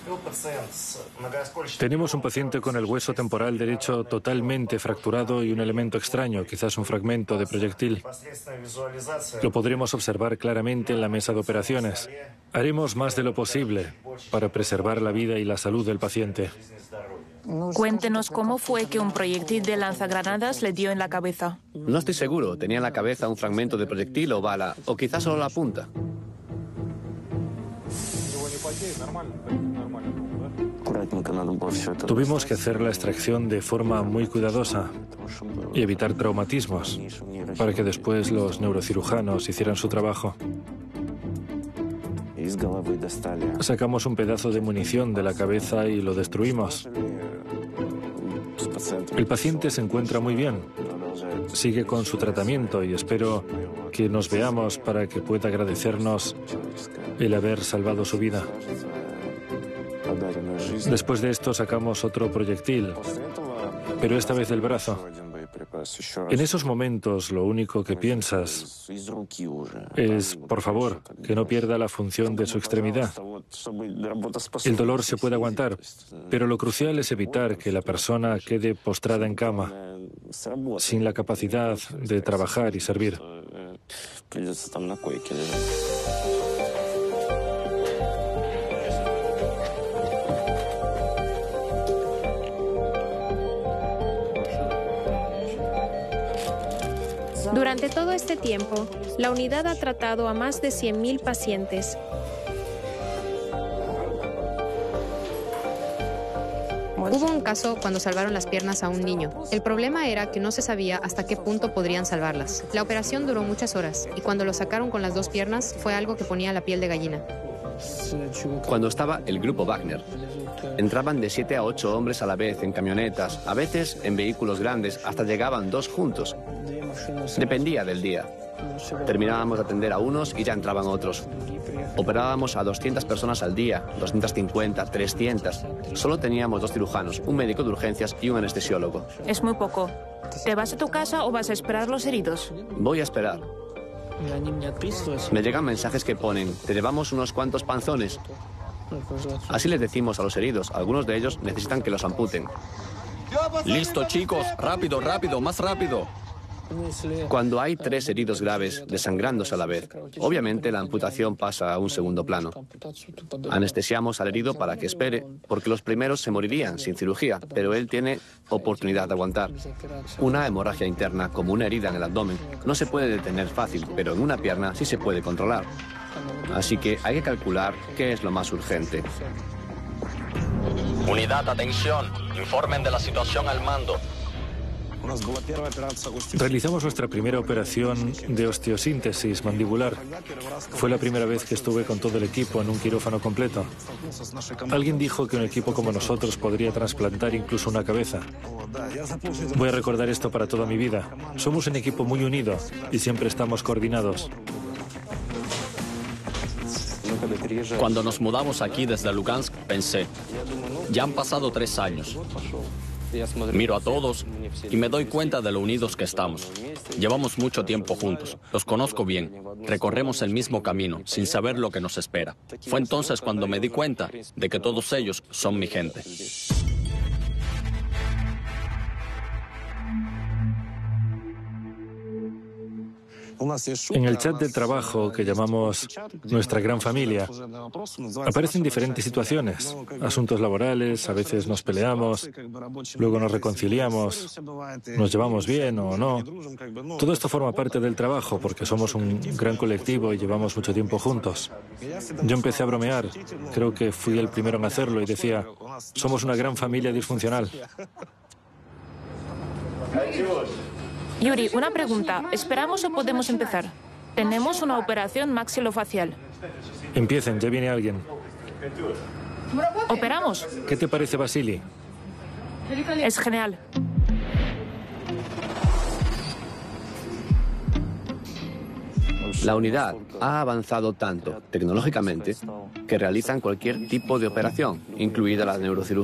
Tenemos un paciente con el hueso temporal derecho totalmente fracturado y un elemento extraño, quizás un fragmento de proyectil. Lo podremos observar claramente en la mesa de operaciones. Haremos más de lo posible para preservar la vida y la salud del paciente. Cuéntenos cómo fue que un proyectil de lanzagranadas le dio en la cabeza. No estoy seguro. Tenía en la cabeza un fragmento de proyectil o bala, o quizás solo la punta. Tuvimos que hacer la extracción de forma muy cuidadosa y evitar traumatismos para que después los neurocirujanos hicieran su trabajo. Sacamos un pedazo de munición de la cabeza y lo destruimos. El paciente se encuentra muy bien. Sigue con su tratamiento y espero que nos veamos para que pueda agradecernos el haber salvado su vida. Después de esto sacamos otro proyectil, pero esta vez del brazo. En esos momentos lo único que piensas es, por favor, que no pierda la función de su extremidad. El dolor se puede aguantar, pero lo crucial es evitar que la persona quede postrada en cama, sin la capacidad de trabajar y servir. Durante todo este tiempo, la unidad ha tratado a más de 100.000 pacientes. Hubo un caso cuando salvaron las piernas a un niño. El problema era que no se sabía hasta qué punto podrían salvarlas. La operación duró muchas horas y cuando lo sacaron con las dos piernas fue algo que ponía la piel de gallina. Cuando estaba el grupo Wagner, entraban de 7 a 8 hombres a la vez en camionetas, a veces en vehículos grandes, hasta llegaban 2 juntos. Dependía del día. Terminábamos de atender a unos y ya entraban otros. Operábamos a 200 personas al día, 250, 300. Solo teníamos 2 cirujanos, un médico de urgencias y un anestesiólogo. Es muy poco. ¿Te vas a tu casa o vas a esperar a los heridos? Voy a esperar. Me llegan mensajes que ponen, te llevamos unos cuantos panzones. Así les decimos a los heridos. Algunos de ellos necesitan que los amputen. Listo, chicos. Rápido, rápido, más rápido. Cuando hay 3 heridos graves, desangrándose a la vez, obviamente la amputación pasa a un segundo plano. Anestesiamos al herido para que espere, porque los primeros se morirían sin cirugía, pero él tiene oportunidad de aguantar. Una hemorragia interna, como una herida en el abdomen, no se puede detener fácil, pero en una pierna sí se puede controlar. Así que hay que calcular qué es lo más urgente. Unidad, atención. Informen de la situación al mando. Realizamos nuestra primera operación de osteosíntesis mandibular. Fue la primera vez que estuve con todo el equipo en un quirófano completo. Alguien dijo que un equipo como nosotros podría trasplantar incluso una cabeza. Voy a recordar esto para toda mi vida. Somos un equipo muy unido y siempre estamos coordinados. Cuando nos mudamos aquí desde Lugansk, pensé, ya han pasado 3 años. Miro a todos y me doy cuenta de lo unidos que estamos. Llevamos mucho tiempo juntos, los conozco bien, recorremos el mismo camino sin saber lo que nos espera. Fue entonces cuando me di cuenta de que todos ellos son mi gente. En el chat del trabajo, que llamamos nuestra gran familia, aparecen diferentes situaciones, asuntos laborales, a veces nos peleamos, luego nos reconciliamos, nos llevamos bien o no. Todo esto forma parte del trabajo porque somos un gran colectivo y llevamos mucho tiempo juntos. Yo empecé a bromear, creo que fui el primero en hacerlo y decía, somos una gran familia disfuncional. Yuri, una pregunta. ¿Esperamos o podemos empezar? Tenemos una operación maxilofacial. Empiecen, ya viene alguien. ¿Operamos? ¿Qué te parece, Vasily? Es genial. La unidad ha avanzado tanto tecnológicamente que realizan cualquier tipo de operación, incluida la neurocirugía.